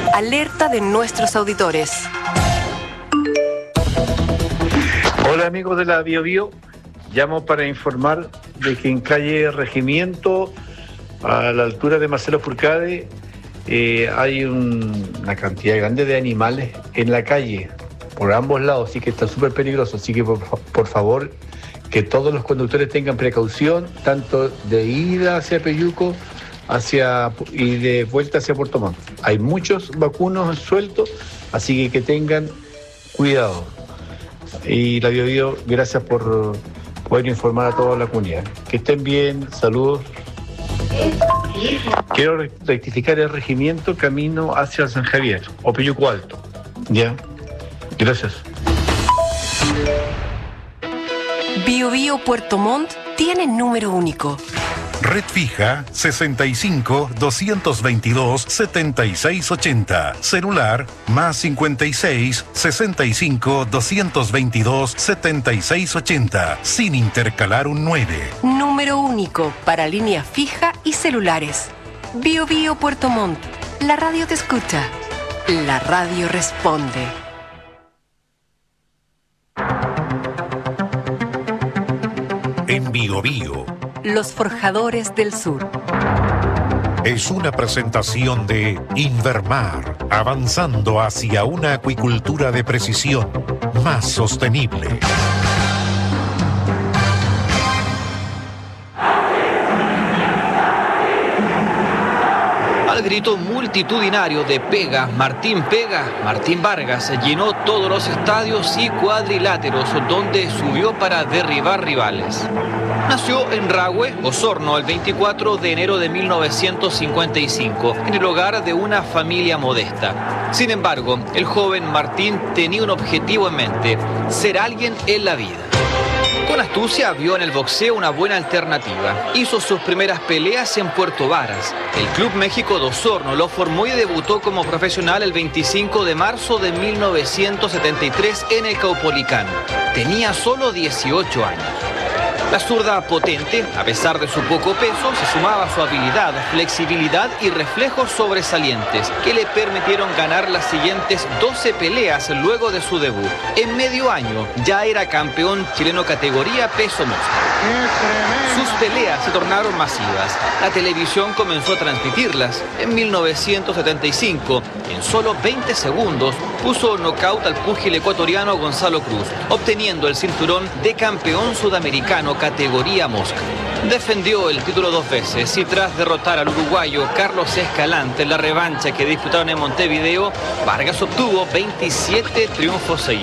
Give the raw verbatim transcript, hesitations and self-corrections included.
Alerta de nuestros auditores. Hola amigos de la Bio Bio, llamo para informar de que en calle Regimiento, a la altura de Marcelo Furcade, eh, hay un, una cantidad grande de animales en la calle, por ambos lados, así que está súper peligroso, así que por, por favor, que todos los conductores tengan precaución, tanto de ida hacia Peyuco hacia, y de vuelta hacia Puerto Montt. Hay muchos vacunos sueltos, así que que tengan cuidado. Y la Bio Bio, gracias por poder informar a toda la comunidad. Que estén bien, saludos. Quiero rectificar el regimiento camino hacia San Javier, o Peyuco Alto. Ya, gracias. Bio Bio Puerto Montt tiene número único. Red fija sesenta y cinco, doscientos veintidós, setenta y seis ochenta. Celular más cincuenta y seis, sesenta y cinco, doscientos veintidós, setenta y seis ochenta. Sin intercalar un nueve. Número único para línea fija y celulares. Bio Bio Puerto Montt. La radio te escucha. La radio responde. En Bio Bio. Los Forjadores del Sur. Es una presentación de Invermar, avanzando hacia una acuicultura de precisión más sostenible. Al grito multitudinario de Pega, Martín Pega, Martín Vargas llenó todos los estadios y cuadriláteros donde subió para derribar rivales. Nació en Rahue, Osorno, el veinticuatro de enero de mil novecientos cincuenta y cinco, en el hogar de una familia modesta. Sin embargo, el joven Martín tenía un objetivo en mente: ser alguien en la vida. Con astucia vio en el boxeo una buena alternativa. Hizo sus primeras peleas en Puerto Varas. El Club México de Osorno lo formó y debutó como profesional el veinticinco de marzo de mil novecientos setenta y tres en el Caupolicán. Tenía solo dieciocho años. La zurda potente, a pesar de su poco peso, se sumaba a su habilidad, flexibilidad y reflejos sobresalientes que le permitieron ganar las siguientes doce peleas luego de su debut. En medio año ya era campeón chileno categoría peso mosca. Sus peleas se tornaron masivas. La televisión comenzó a transmitirlas. En mil novecientos setenta y cinco, en solo veinte segundos, puso nocaut al púgil ecuatoriano Gonzalo Cruz, obteniendo el cinturón de campeón sudamericano categoría mosca. Defendió el título dos veces y tras derrotar al uruguayo Carlos Escalante en la revancha que disputaron en Montevideo, Vargas obtuvo veintisiete triunfos seguidos.